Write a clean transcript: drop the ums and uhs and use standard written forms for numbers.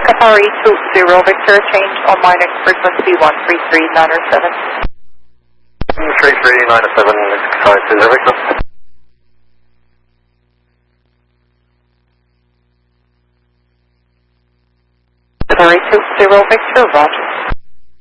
Qatari 20 Victor, change on Linux frequency 133.907. 133.907, Qatari 20 Victor. Qatari 20 Victor, roger.